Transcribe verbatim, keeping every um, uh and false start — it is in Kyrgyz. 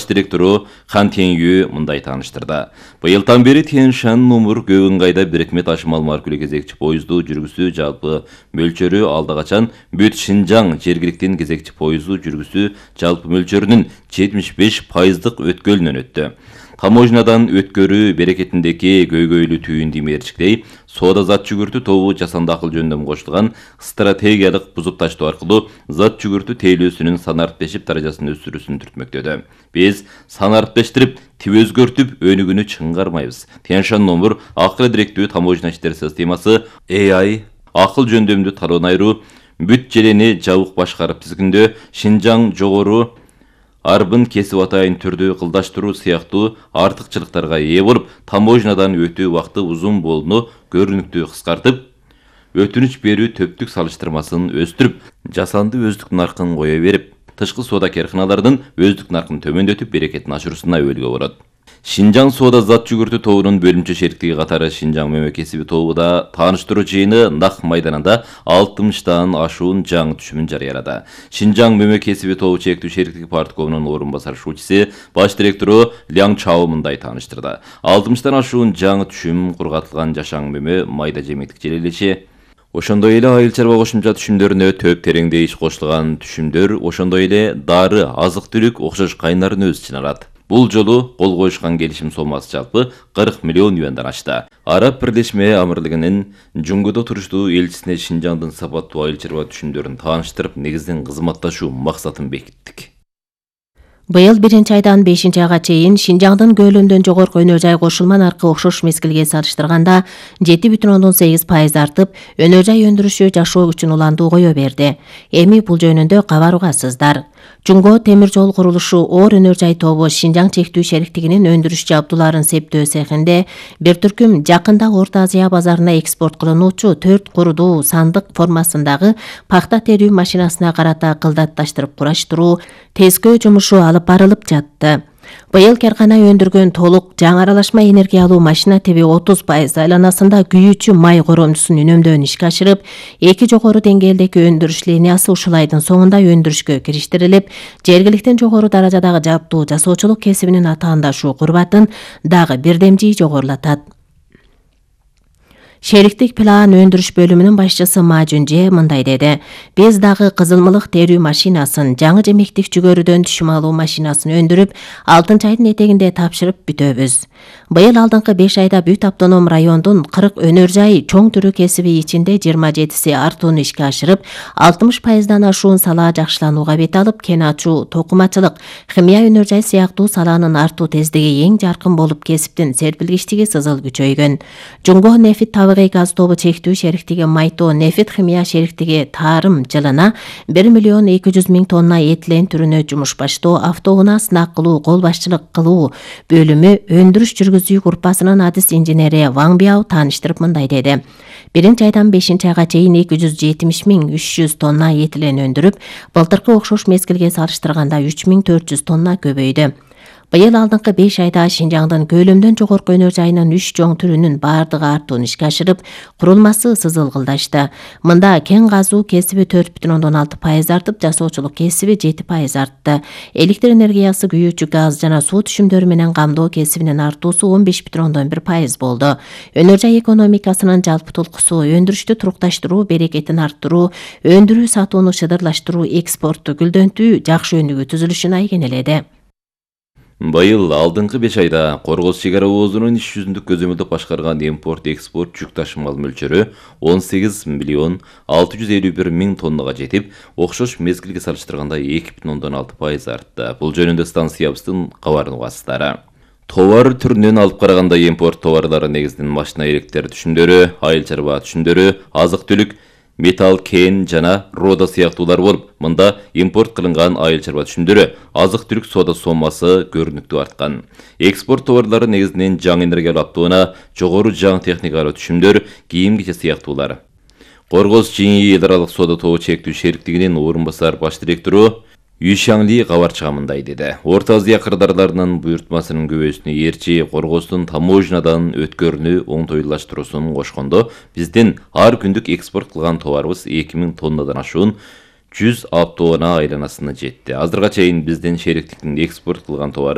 директору Хан Тенью мындай тааныштырды. Быйылдан бери Тянь-Шань Нумур Көгүнгайда бирикме ташымал маркүлү кезекчи поезду жүргүсү жалпы мөлчөрү алда качан бүт Шинжаң жергиликтен кезекчи поезду жүргүсү жалпы мөлчөрүнүн жетимиш беш пайыздык өткөлүнөн өттү. Таможнядан өткөрүү берекетиндеги көйгөйлүү түйүндү мерчиктей, соода зат жүгүртүү тобу жасанды акыл жөндөмү кошулган стратегиялык бузуп таштоо аркылуу зат жүгүртүү тейлөөсүнүн санартпешип даражасын өсүрүүсүн түртмөктөдү. Биз санартпештирип, тип өзгөртүп, өнүгүүнү чыңгармайбыз. Тянь-Шань Нумур акыл директүү таможня иштер системасы A I акыл жөндөмдүү тароон айруу бүт желени жабык башкарып тизгиндөө Шинжаң жогору арбын кесип атайын түрдүү кылдаштыруу сыяктуу артыкчылыктарга ээ болуп, таможнядан өтүү убакыты узун болууну көрүнүктүү кыскартып, өтүнүч берүү төптүк салыштырмасын өстүрүп, жасанды өздүк наркын кое берип, тышкы соода карканалардын өздүк наркын төмөндөтүп, берекетин ашыруусуна өбөлгө болот. Шинжаң соода зат жүгүртүү тобунун бөлүмчө шериктиги катары Шинжаң мөмө кесиби тобу да тааныштыруу жыйыны нак майданында алтымыштан ашуун жаңы түшүмүн жарыялады. Шинжаң мөмө кесиби тобу чектүү шериктиги парткомунун орун басар шучиси, баш директору Ляң Чао мындай тааныштырды. алтымыштан ашуун жаңы түшүм кургатылган жашаң мөмө майда жемектик желелечи, ошондой эле айыл чарба кошумча түшүмдөрүнө төп тереңде иш кошулган түшүмдөр, ошондой эле дары, азык-түлүк окшош кайнарын өз ичине алат. Бул жолу кол коюшкан келишим сомасы жалпы кырк миллион юандан ашты. Араб Бирлешме Амырлыгынын Жунгудо туруштуу элчисине Шинжаңдын сапаттуу айыл чарба түшүмдөрүн тааныштырып, негизден кызматташуу максатын бекиттик. Быйыл биринчи айдан бешинчи айга чейин Шинжаңдын көлөмдөн жогорку өнөр жай кошулма наркы окшош мезгилге салыштырганда жети бүтүн ондон сегиз пайыз артып, өнөр жай өндүрүшү жашоо үчүн уланду кое берди. Эми бул жөнүндө кабаргасыздар. Жунго темир жол курулушу оор өнөр жай тобу Шинжаң чектүү шериктигинин өндүрүш жабдууларын септөө цехинде бир түркүм жакында Орто Азия базарына экспорт кылынуучу төрт курдуу сандык формасындагы пахта терүү машинасына карата кылдатташтырып кураштыруу, тескөө жумушу алып барылып жатты. Быйыл каркана өндүргөн толук жаңы аралашма энергия алуу машина тиби отуз пайыз айланасында күйүүчү май коромчусун үнөмдөөнү ишке ашырып, эки жогору деңгээлдеги өндүрүш линиясы ушул айдын соңунда өндүрүшкө кириштирилип, жергиликтен жогору даражадагы жабдуу жасоочулук кесибинин атаандашуу курбатын дагы бирдемжий жогорулатат. Шериктик план өндүрүш бөлүмүнүн башчысы Ма Жүнже мындай деди: Биз дагы кызылмылык терүү машинасын, жаңы жемектик жүгөрүдөн түшүм алуу машинасын өндүрүп, алтынчы айдын этегинде тапшырып бүтөбүз. Быйыл алдыңкы беш айда бүт автоном райондун кырк өнөр жайы чоң түрүү кесиби ичинде жыйырма жетиси артууну ишке ашырып, алтымыш пайыздан ашуун сала жакшыланууга бет алып, кен ачуу, токумачылык, химия өнөр жай сыяктуу саланын артуу тездиги эң жаркын болуп, кесиптин серпилгичтиги сызыл күчөйгөн. Жунго нефит табигый газ тобу чектүү шериктиги Майто нефит химия шериктиги тарым жылына бир миллион эки жүз миң тонна этилен түрүнө жумуш баштоо, автоунаа сынак кылуу, кол башчылык кылуу бөлүмү өндүрүш жүргүзүү группасынын адис инженери Ваң Бияо тааныштырып мындай деди: Биринчи айдан бешинчи айга чейин эки жүз жетимиш миң үч жүз тонна этилен өндүрүп, былтыркы окшош мезгилге салыштырганда үч миң төрт жүз тонна көбөйдү. Быйыл алдыңкы беш айда Шинжаңдын көлөмдөн жогорку өнөр жайынын үч чоң түрүнүн бардыгы артууну ишке ашырып, курулмасы сызыл кылдашты. Мында кен казуу кесиби төрт бүтүн ондон алты пайыз артып, жасоочулук кесиби жети пайыз артты. Электр энергиясы, күйүүчү газ жана суу түшүмдөрү менен камдоо кесибинин артуусу он беш бүтүн ондон бир пайыз болду. Өнөр жай экономикасынын жалпы толкусу өндүрүштү турукташтыруу, берекетин арттыруу, өндүрүү сатууну шыдырлаштыруу, экспортту гүлдөнтүү, жакшы өнүгүү түзүлүшүн айгинеледи. Быйыл алдыңкы беш айда Коргоз чек ара оозунун иш жүзүндө көзөмөлдөп башкарган импорт-экспорт жүк ташымал мөлчөрү он сегиз миллион алты жүз элүү бир миң тоннага жетип, окшош мезгилге салыштырганда эки бүтүн ондон алты пайыз артты. Бул жөнүндө станциябыздын кабарын угасыздары. Товар түрүнөн алып караганда импорт товарлары негизинен машина электер түшүмдөрү, айыл чарба түшүмдөрү, азык-түлүк, металл, кен жана рода сыяктуулар болуп, мында импорт кылынган айыл чарба түшүмдөрү, азык-түлүк соода сомасы көрүнүктүү арткан. Экспорт товарлары негизинен жаңы энергиялуу автоунаа, жогору жаңы техникалуу түшүмдөр, кийим-кечек сыяктуулар. Коргоз ЖИИ эл аралык соода тобу чектүү шериктигинин орун басар баш директору Юшаңли кабарчыга мындай деди: Орто Азия кырдаарларынын буйртмасынын көбөйүүсүнө эрчи Коргоздун таможнядан өткөрүүнү оңтойлаштыруусун кошкондо, биздин ар күндүк экспорт кылган товарыбыз эки миң тоннадан ашуун жүз автоунаа айланасына жетти. Азырга чейин биздин шериктиктин экспорт кылган товары